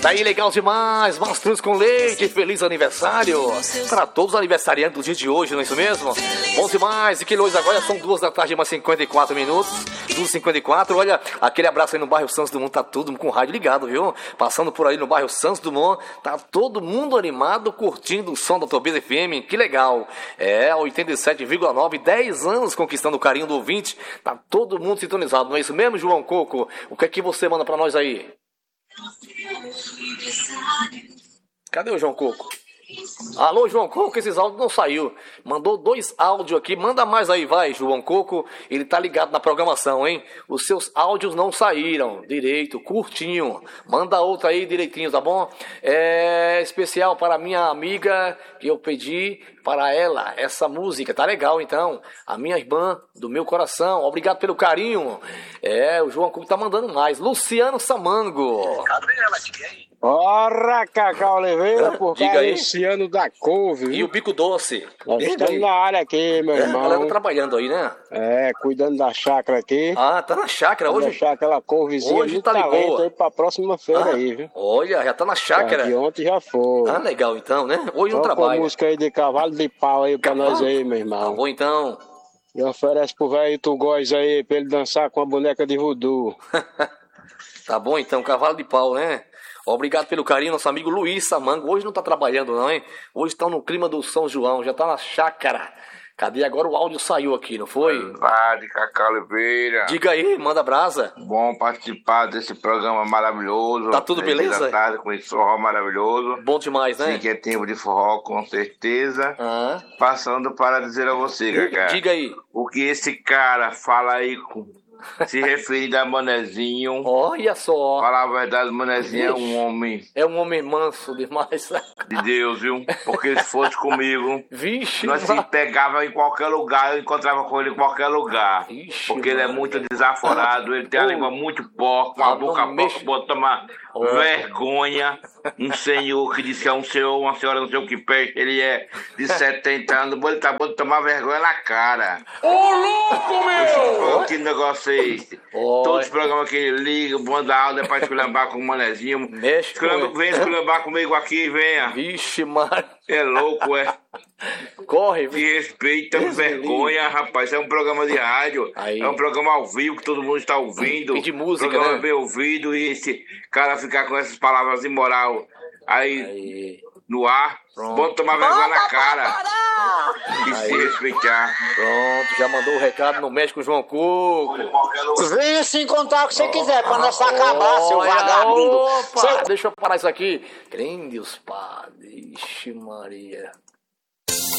Daí, legal demais, mastruz com leite, feliz aniversário para todos os aniversariantes do dia de hoje, não é isso mesmo? Bom demais, e que hoje agora são 2 da tarde, mais 54 minutos, 2h54, olha, aquele abraço aí no bairro Santos Dumont, tá todo mundo com o rádio ligado, viu? Passando por aí no bairro Santos Dumont, tá todo mundo animado, curtindo o som da Tobias FM, que legal. 87,9, 10 anos conquistando o carinho do ouvinte, tá todo mundo sintonizado, não é isso mesmo, João Coco? O que é que você manda pra nós aí? Cadê o João Coco? Alô, João Coco, esses áudios não saiu. Mandou 2 áudios aqui, manda mais aí, vai, João Coco. Ele tá ligado na programação, hein? Os seus áudios não saíram direito, curtinho. Manda outro aí direitinho, tá bom? É especial para minha amiga, que eu pedi para ela essa música, tá legal então. A minha irmã do meu coração, obrigado pelo carinho. O João Coco tá mandando mais. Luciano Samango. Cadê ela aqui, hein? Ora, Cacá Oliveira, por Diga causa aí. Luciano da Couve, E viu? o Bico Doce. Nós estamos na área aqui, meu A galera tá irmão. trabalhando aí, né? Cuidando da chácara aqui. Ah, tá na chácara hoje? Deixar aquela couvezinha Hoje de tá de talento boa. aí pra próxima feira aí, viu? Olha, já tá na chácara. De ontem já foi. Ah, legal então, né? Hoje não Toca uma trabalha. música aí de cavalo de pau aí pra nós aí, meu Tá irmão. bom então. E oferece pro velho Tugóis aí pra ele dançar com a boneca de voodoo. Tá bom então, cavalo de pau, né? Obrigado pelo carinho, nosso amigo Luiz Samango. Hoje não tá trabalhando não, hein? Hoje estão no clima do São João, já tá na chácara. Cadê agora? O áudio saiu aqui, não foi? De Cacá Oliveira. Diga aí, manda brasa. Bom participar desse programa maravilhoso. Tá tudo beleza? Da tarde com esse forró maravilhoso. Bom demais, né? Sim, que é tempo de forró, com certeza. Ah, Passando para dizer a você, Cacá. diga aí. O que esse cara fala aí, se referindo a Manezinho. Olha só. Falar a verdade, Manezinho é um homem É um homem manso demais. de Deus, viu? Porque se fosse comigo, Vixe, nós se pegava em qualquer lugar, eu encontrava com ele em qualquer lugar. Ixi, Porque ele é mano. muito desaforado, ele tem a língua muito porca, uma boca porca, pode tomar vergonha. Um senhor que disse que é um senhor, uma senhora não sei o que peste, ele é de 70 anos, ele tá bom de tomar vergonha na cara. Ô, louco, meu! Que negócio é esse? Todos os programas que ele liga, manda áudio é pra esculambar com o Manezinho. Mexe com ele. Vem esculambar comigo aqui, venha. Vixe, mano. É louco, é. Corre, De respeito, tem vergonha, rapaz. É um programa de rádio. Aí. É um programa ao vivo que todo mundo está ouvindo. E de música, programa né? bem ouvido. E esse cara ficar com essas palavras imoral aí no ar. Pronto. Bom tomar vergonha na cara. E Aí. se respeitar. Pronto, já mandou o recado, não mexe com o João Coco. Venha se encontrar o que você quiser, pra nós acabar, seu Olha, vagabundo. Opa, deixa eu parar isso aqui. Crê em Deus, Padre. Ixi, Maria.